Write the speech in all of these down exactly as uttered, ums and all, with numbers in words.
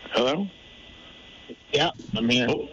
Hello? Yeah, I'm here. Oh.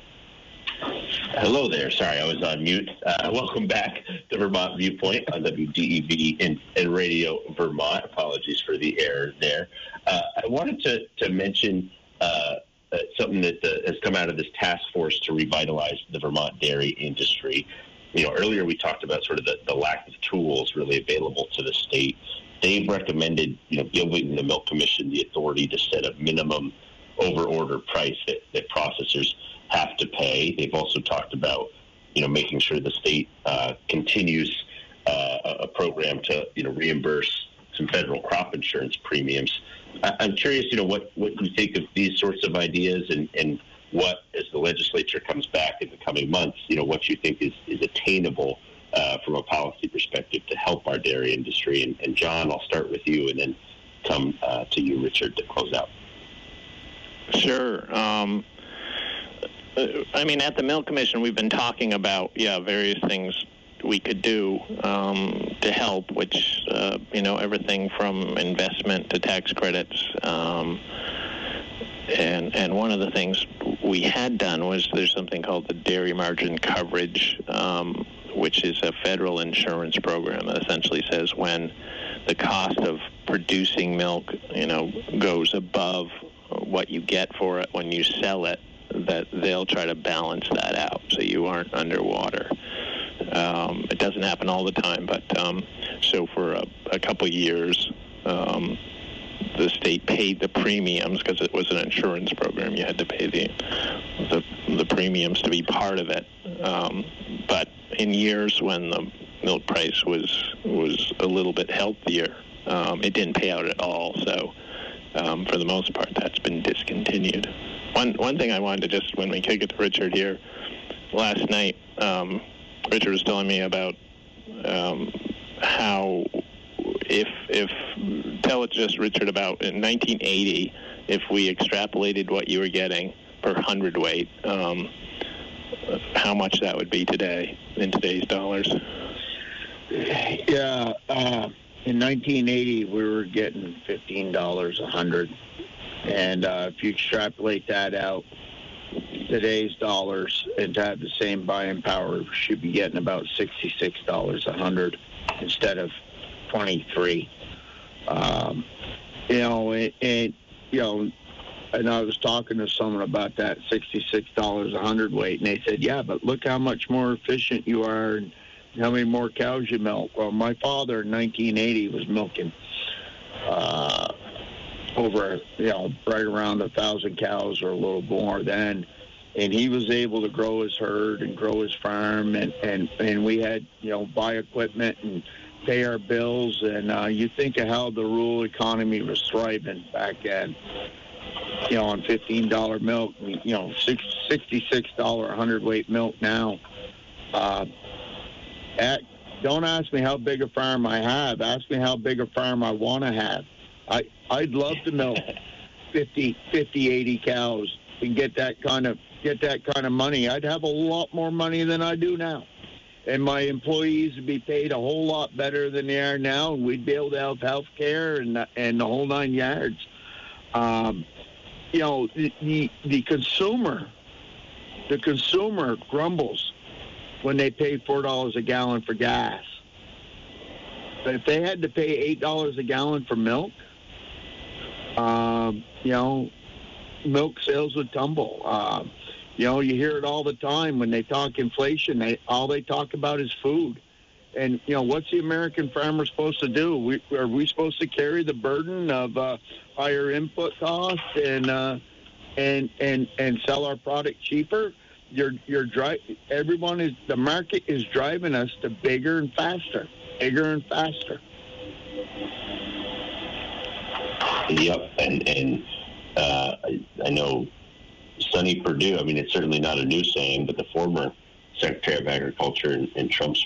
Hello there. Sorry, I was on mute. Uh, welcome back to Vermont Viewpoint on W D E V and, and Radio Vermont. Apologies for the error there. Uh, I wanted to, to mention uh, uh, something that uh, has come out of this task force to revitalize the Vermont dairy industry. You know, earlier we talked about sort of the, the lack of tools really available to the state. They've recommended, you know, giving the Milk Commission the authority to set a minimum over-order price that, that processors have to pay. They've also talked about, you know, making sure the state uh, continues uh, a program to, you know, reimburse some federal crop insurance premiums. I, I'm curious, you know, what, what you think of these sorts of ideas and, and what, as the legislature comes back in the coming months, you know, what you think is, is attainable uh, from a policy perspective to help our dairy industry. And, and John, I'll start with you and then come uh, to you, Richard, to close out. Sure. Um, I mean, at the Milk Commission, we've been talking about, yeah, various things we could do um, to help, which, uh, you know, everything from investment to tax credits. Um, and and one of the things we had done was there's something called the Dairy Margin Coverage, um, which is a federal insurance program that essentially says when the cost of producing milk, you know, goes above what you get for it when you sell it, that they'll try to balance that out so you aren't underwater. Um, it doesn't happen all the time, but um, so for a, a couple years, um, the state paid the premiums because it was an insurance program. You had to pay the the, the premiums to be part of it. Um, but in years when the milk price was was a little bit healthier, um, it didn't pay out at all. So um, for the most part, that's been discontinued. One one thing I wanted to just, when we kick it to Richard here, last night, um, Richard was telling me about um, how if, if, tell it just, Richard, about in nineteen eighty, if we extrapolated what you were getting per hundredweight, um, how much that would be today in today's dollars. Yeah, uh, in nineteen eighty, we were getting fifteen dollars a hundred. And uh, if you extrapolate that out, today's dollars, and to have the same buying power, we should be getting about sixty-six dollars a hundred instead of twenty-three. Um, you know, and, and, you know, and I was talking to someone about that sixty-six dollars a hundredweight, and they said, yeah, but look how much more efficient you are and how many more cows you milk. Well, my father in nineteen eighty was milking uh, over, you know, right around a thousand cows or a little more then. And he was able to grow his herd and grow his farm. And, and, and we had, you know, buy equipment and pay our bills. And uh, you think of how the rural economy was thriving back then, you know, on fifteen dollars milk, you know, sixty-six dollars a hundredweight milk now. Uh, at, don't ask me how big a farm I have. Ask me how big a farm I want to have. I, I'd love to milk fifty, fifty, eighty cows and get that kind of get that kind of money. I'd have a lot more money than I do now. And my employees would be paid a whole lot better than they are now, and we'd be able to have health care and, and the whole nine yards. Um, you know, the, the, the consumer, the consumer grumbles when they pay four dollars a gallon for gas. But if they had to pay eight dollars a gallon for milk, um, you know, milk sales would tumble. Uh, you know, you hear it all the time when they talk inflation. They, all they talk about is food. And, you know, what's the American farmer supposed to do? We, are we supposed to carry the burden of uh, higher input costs and uh, and and and sell our product cheaper? You're you're dri- Everyone is the market is driving us to bigger and faster, bigger and faster. Yep, and and uh, I, I know Sonny Perdue. I mean, it's certainly not a new saying, but the former Secretary of Agriculture in, in Trump's